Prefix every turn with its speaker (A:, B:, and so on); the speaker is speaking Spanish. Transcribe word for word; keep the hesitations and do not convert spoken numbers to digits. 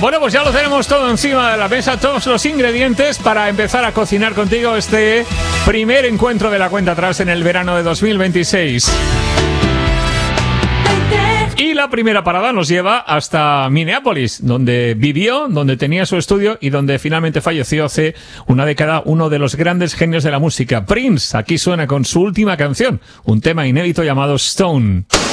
A: Bueno, pues ya lo tenemos todo encima de la mesa, todos los ingredientes para empezar a cocinar contigo este primer encuentro de la cuenta atrás en el verano de dos mil veintiséis. Y la primera parada nos lleva hasta Minneapolis, donde vivió, donde tenía su estudio y donde finalmente falleció hace una década uno de los grandes genios de la música, Prince. Aquí suena con su última canción, un tema inédito llamado Stone.